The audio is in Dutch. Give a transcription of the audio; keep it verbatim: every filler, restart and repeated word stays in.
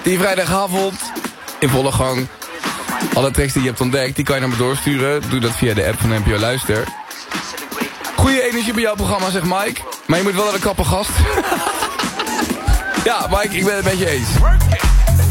Die vrijdagavond in volle gang. Alle tracks die je hebt ontdekt, die kan je naar me doorsturen. Doe dat via de app van N P O Luister. Goeie energie bij jouw programma, zegt Mike. Maar je moet wel naar de kappen, gast. Ja, Mike, ik ben het met je eens.